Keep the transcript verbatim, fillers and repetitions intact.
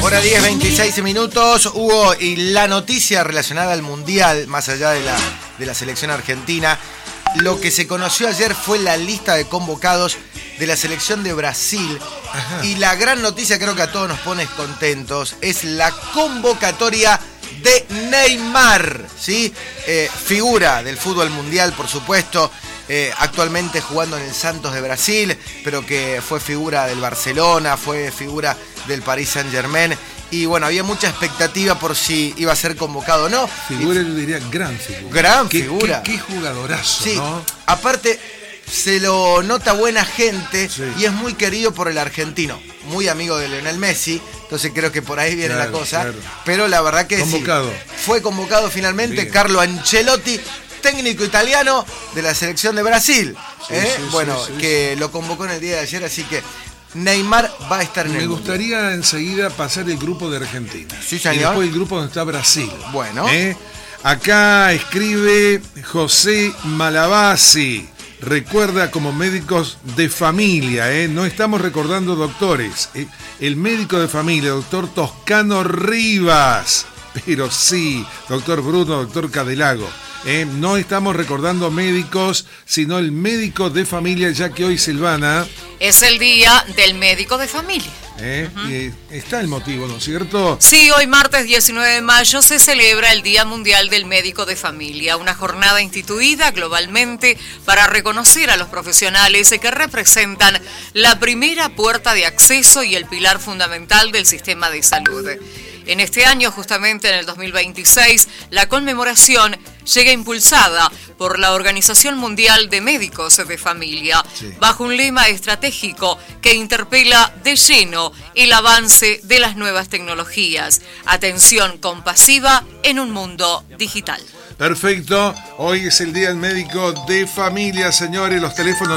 Hora diez, veintiséis minutos, Hugo, y la noticia relacionada al Mundial, más allá de la, de la selección argentina, lo que se conoció ayer fue la lista de convocados de la selección de Brasil. Ajá. Y la gran noticia, creo que a todos nos pone contentos, es la convocatoria de Neymar, ¿sí? Eh, figura del fútbol mundial, por supuesto, eh, actualmente jugando en el Santos de Brasil, pero que fue figura del Barcelona, fue figura del Paris Saint-Germain, y bueno, había mucha expectativa por si iba a ser convocado o no. Figura, yo diría, gran figura. Gran qué, figura. Qué, qué jugadorazo, sí, ¿no? Aparte, se lo nota buena gente, sí, y es muy querido por el argentino, muy amigo de Lionel Messi, entonces creo que por ahí viene claro, la cosa, claro. Pero la verdad que convocado. Sí, fue convocado finalmente. Bien. Carlo Ancelotti, técnico italiano de la selección de Brasil, sí, ¿eh? sí, bueno, sí, sí, que sí. Lo convocó en el día de ayer, así que Neymar va a estar en Me el Me gustaría mundo. Enseguida pasar el grupo de Argentina. Sí, señor. Y después el grupo donde está Brasil. Bueno. ¿Eh? Acá escribe José Malabasi. Recuerda como médicos de familia, ¿eh? No estamos recordando doctores. ¿eh? El médico de familia, doctor Toscano Rivas. Pero sí, doctor Bruno, doctor Cadelago. Eh, no estamos recordando médicos, sino el médico de familia, ya que hoy, Silvana, es el día del médico de familia. Eh, uh-huh. eh, está el motivo, ¿no es cierto? Sí, hoy martes diecinueve de mayo se celebra el Día Mundial del Médico de Familia, una jornada instituida globalmente para reconocer a los profesionales que representan la primera puerta de acceso y el pilar fundamental del sistema de salud. En este año, justamente en el dos mil veintiséis, la conmemoración llega impulsada por la Organización Mundial de Médicos de Familia, sí, bajo un lema estratégico que interpela de lleno el avance de las nuevas tecnologías. Atención compasiva en un mundo digital. Perfecto. Hoy es el Día del Médico de Familia, señores. Los teléfonos